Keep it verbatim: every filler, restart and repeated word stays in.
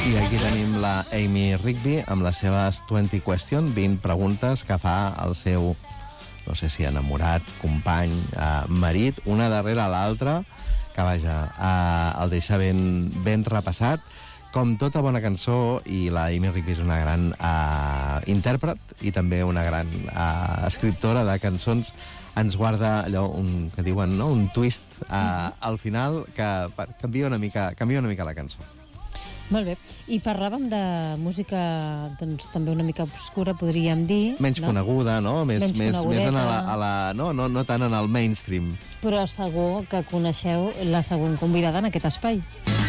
I aquí tenim la Amy Rigby amb les seves vint Question, vint preguntes que fa al seu, no sé si enamorat, company, eh, marit, una darrere l'altra, que vaja, eh, el deixa ben, ben repassat. Com tota bona cançó, i la Amy Rigby és una gran eh, intèrpret i també una gran eh, escriptora de cançons, ens guarda allò un, que diuen, no? Un twist eh, al final que canvia una mica, canvia una mica la cançó. Molt bé. I parlàvem de música, doncs, també una mica obscura, podríem dir. Menys no? coneguda, no? Més, Menys més, més en a la, a la, no, no, no tant en el mainstream. Però segur que coneixeu la següent convidada en aquest espai.